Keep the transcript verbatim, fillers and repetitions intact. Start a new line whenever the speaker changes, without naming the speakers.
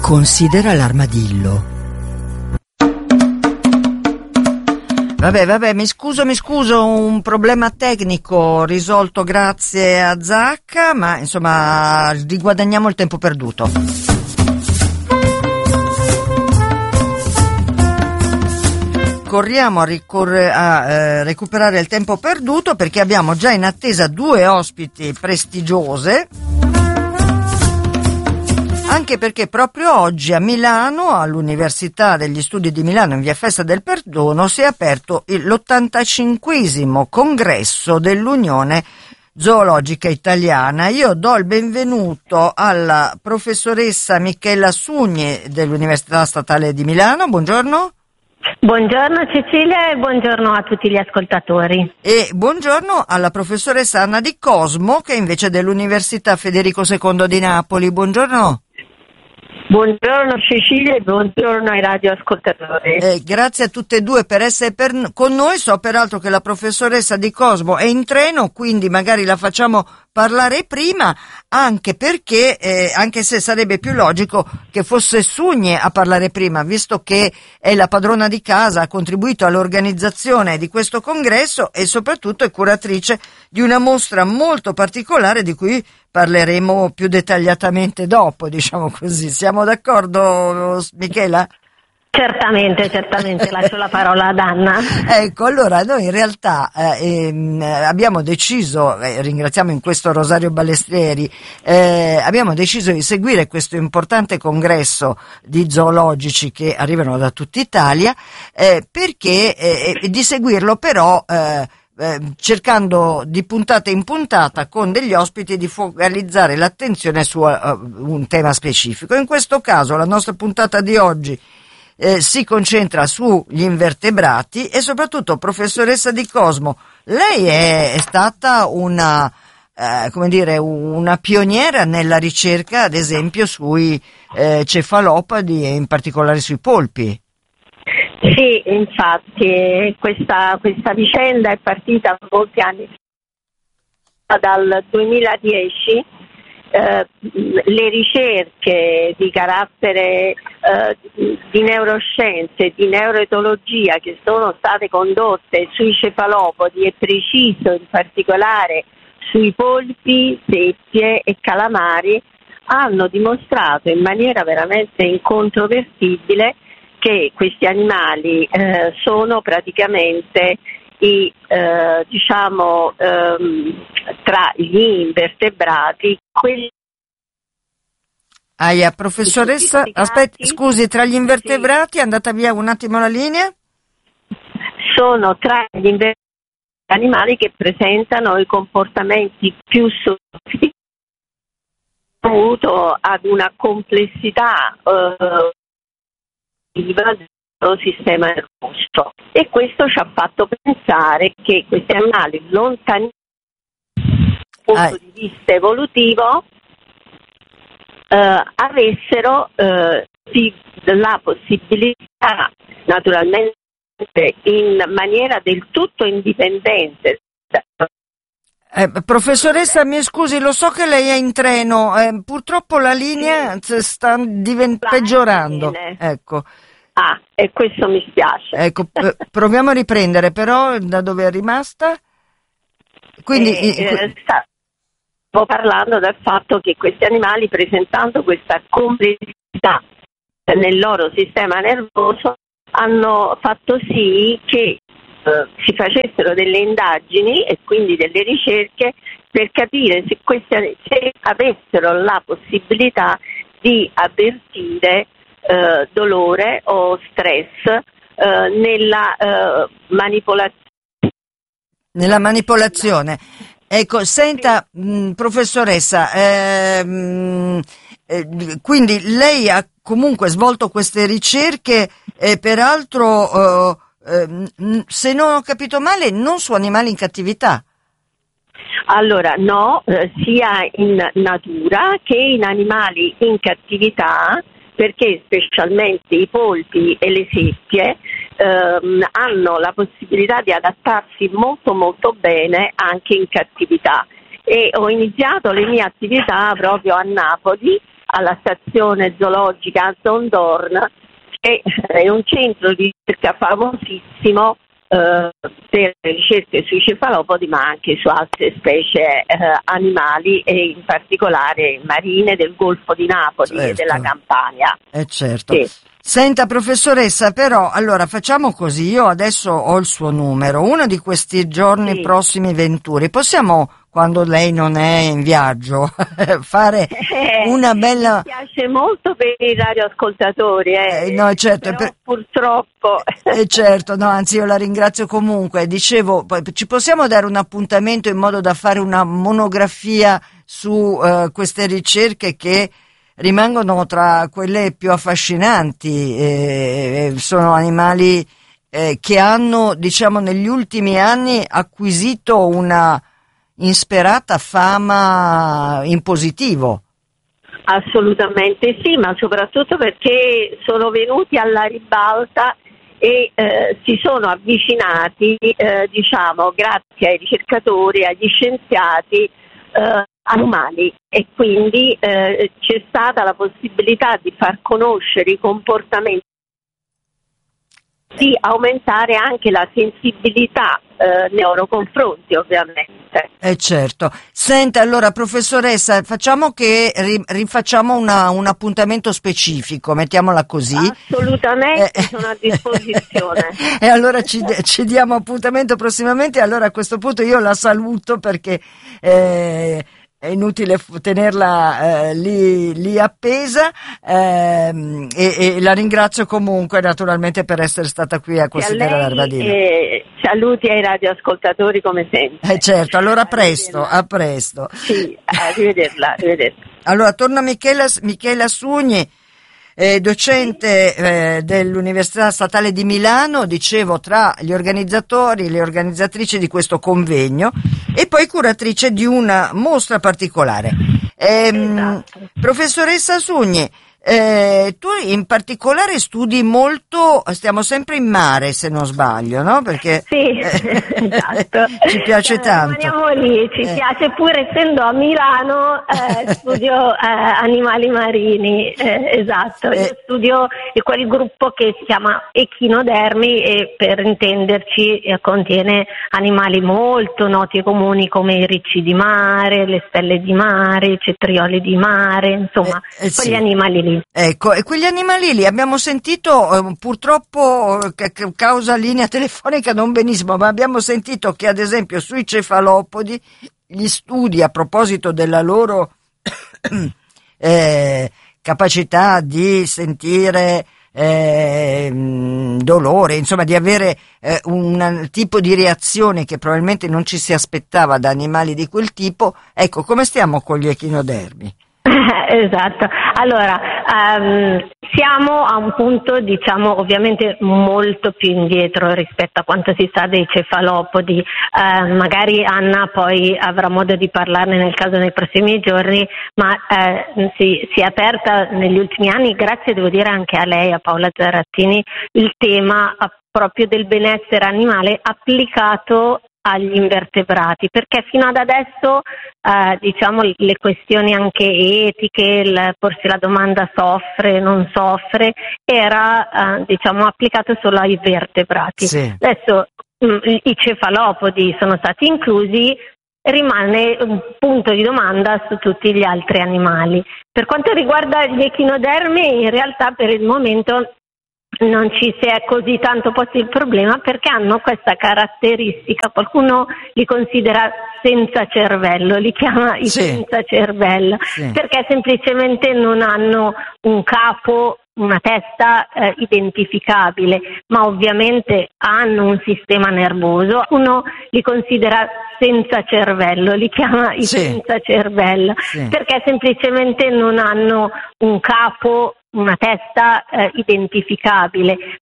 Considera l'armadillo. Vabbè, vabbè, mi scuso, mi scuso, un problema tecnico risolto grazie a Zacca, ma insomma riguadagniamo il tempo perduto. Corriamo a, ricorre, a eh, recuperare il tempo perduto perché abbiamo già in attesa due ospiti prestigiose. Anche perché proprio oggi a Milano, all'Università degli Studi di Milano, in via Festa del Perdono, si è aperto l'ottantacinquesimo congresso dell'Unione Zoologica Italiana. Io do il benvenuto alla professoressa Michela Sugni dell'Università Statale di Milano. Buongiorno.
Buongiorno Cecilia e buongiorno a tutti gli ascoltatori.
E buongiorno alla professoressa Anna Di Cosmo, che è invece dell'Università Federico secondo di Napoli. Buongiorno.
Buongiorno Cecilia e buongiorno ai radioascoltatori.
Eh, grazie a tutte e due per essere per, con noi. So peraltro che la professoressa Di Cosmo è in treno, quindi magari la facciamo parlare prima, anche perché, eh, anche se sarebbe più logico che fosse Sugni a parlare prima, visto che è la padrona di casa, ha contribuito all'organizzazione di questo congresso e soprattutto è curatrice di una mostra molto particolare di cui parleremo più dettagliatamente dopo, diciamo così. Siamo d'accordo, Michela?
Certamente, certamente, lascio la parola ad Anna.
Ecco, allora noi in realtà eh, ehm, abbiamo deciso, eh, ringraziamo in questo Rosario Balestrieri, eh, abbiamo deciso di seguire questo importante congresso di zoologici che arrivano da tutta Italia, eh, perché eh, di seguirlo però eh, eh, cercando di puntata in puntata con degli ospiti di focalizzare l'attenzione su uh, un tema specifico. In questo caso la nostra puntata di oggi Eh, si concentra sugli invertebrati e soprattutto, professoressa Di Cosmo, lei è, è stata una, eh, come dire, una pioniera nella ricerca, ad esempio, sui eh, cefalopodi e in particolare sui polpi.
Sì, infatti, questa, questa vicenda è partita molti anni fa, dal duemiladieci. Uh, le ricerche di carattere uh, di neuroscienze, di neuroetologia che sono state condotte sui cefalopodi e preciso in particolare sui polpi, seppie e calamari hanno dimostrato in maniera veramente incontrovertibile che questi animali uh, sono praticamente i, uh, diciamo, um, tra gli invertebrati, quelli.
Aia, professoressa, aspetti, scusi, tra gli invertebrati, è andata via un attimo la linea?
Sono tra gli invertebrati animali che presentano i comportamenti più sofisticati dovuto ad una complessità uh, del sistema nervoso, e questo ci ha fatto pensare che questi animali lontani punto di vista evolutivo eh, avessero eh, sì, la possibilità, naturalmente in maniera del tutto indipendente.
Eh, professoressa, mi scusi, lo so che lei è in treno, eh, purtroppo la linea sì. sta divent- peggiorando. Ecco.
Ah, e questo mi spiace.
Ecco, p- proviamo a riprendere, però da dove è rimasta? Quindi
eh, eh, stavo parlando del fatto che questi animali, presentando questa complessità nel loro sistema nervoso, hanno fatto sì che eh, si facessero delle indagini e quindi delle ricerche per capire se questi se avessero la possibilità di avvertire eh, dolore o stress eh, nella eh, manipolazione.
Nella manipolazione. Ecco, senta, mh, professoressa, ehm, eh, quindi lei ha comunque svolto queste ricerche e peraltro, eh, eh, se non ho capito male, non su animali in cattività.
Allora, no, eh, sia in natura che in animali in cattività, perché specialmente i polpi e le seppie ehm, hanno la possibilità di adattarsi molto molto bene anche in cattività. E ho iniziato le mie attività proprio a Napoli alla stazione zoologica Zondorn, che è un centro di ricerca famosissimo eh, per le ricerche sui cefalopodi, ma anche su altre specie eh, animali, e in particolare marine del Golfo di Napoli, certo, e della Campania.
Eh certo.
Sì.
Senta professoressa, però allora facciamo così, io adesso ho il suo numero, uno di questi giorni, sì, prossimi venturi, possiamo, quando lei non è in viaggio, fare
eh,
una bella...
Mi piace molto per i radioascoltatori, eh,
eh, no, certo,
però
per...
purtroppo...
Eh certo, no, anzi io la ringrazio comunque, dicevo, ci possiamo dare un appuntamento in modo da fare una monografia su uh, queste ricerche che rimangono tra quelle più affascinanti, eh, sono animali eh, che hanno, diciamo, negli ultimi anni acquisito una insperata fama in positivo.
Assolutamente sì, ma soprattutto perché sono venuti alla ribalta e eh, si sono avvicinati, eh, diciamo, grazie ai ricercatori, agli scienziati, eh, animali, e quindi eh, c'è stata la possibilità di far conoscere i comportamenti, di aumentare anche la sensibilità eh, nei loro confronti, ovviamente.
Eh certo. Senta, allora professoressa, facciamo che ri- rifacciamo una, un appuntamento specifico, mettiamola così.
Assolutamente,
eh,
sono a disposizione.
E allora ci, ci diamo appuntamento prossimamente, allora a questo punto io la saluto perché eh, è inutile tenerla eh, lì, lì appesa, ehm, e, e la ringrazio comunque naturalmente per essere stata qui a considerare Arvadino.
E saluti ai radioascoltatori come sempre.
Eh certo, allora a presto, a presto.
Sì, arrivederla, arrivederla.
Allora torna Michela, Michela Sugni, eh, docente eh, dell'Università Statale di Milano, dicevo, tra gli organizzatori e le organizzatrici di questo convegno, e poi curatrice di una mostra particolare. Ehm,
esatto.
Professoressa Sugni, eh, tu in particolare studi molto, stiamo sempre in mare se non sbaglio, no? Perché
sì,
eh,
esatto.
ci piace tanto.
Rimaniamo lì, ci
eh.
piace, pur essendo a Milano, eh, studio eh, animali marini, eh, esatto. Io
Eh.
studio quel gruppo che si chiama echinodermi e, per intenderci, eh, contiene animali molto noti e comuni come i ricci di mare, le stelle di mare, i cetrioli di mare, insomma,
Eh, eh,
quegli
sì.
animali lì.
Ecco, e quegli animali lì abbiamo sentito, eh, purtroppo eh, che causa linea telefonica non benissimo, ma abbiamo sentito che ad esempio sui cefalopodi gli studi a proposito della loro eh, capacità di sentire eh, dolore, insomma di avere eh, un tipo di reazione che probabilmente non ci si aspettava da animali di quel tipo. Ecco, come stiamo con gli echinodermi?
Esatto, allora um, siamo a un punto, diciamo, ovviamente molto più indietro rispetto a quanto si sa dei cefalopodi. Uh, magari Anna poi avrà modo di parlarne nel caso nei prossimi giorni, ma uh, si, si è aperta negli ultimi anni, grazie devo dire anche a lei, a Paola Zarattini, il tema a, proprio del benessere animale applicato agli invertebrati, perché fino ad adesso eh, diciamo le questioni anche etiche, il porsi la domanda soffre, non soffre, era eh, diciamo applicato solo ai vertebrati.
Sì.
Adesso mh, i cefalopodi sono stati inclusi, rimane un punto di domanda su tutti gli altri animali. Per quanto riguarda gli echinodermi, in realtà per il momento non ci si è così tanto posti il problema, perché hanno questa caratteristica, qualcuno li considera senza cervello, li chiama i
sì.
senza cervello,
sì.
perché semplicemente non hanno un capo, una testa eh, identificabile, ma ovviamente hanno un sistema nervoso. Uno li considera senza cervello, li chiama i
sì.
senza cervello,
sì.
perché semplicemente non hanno un capo, una testa eh, identificabile,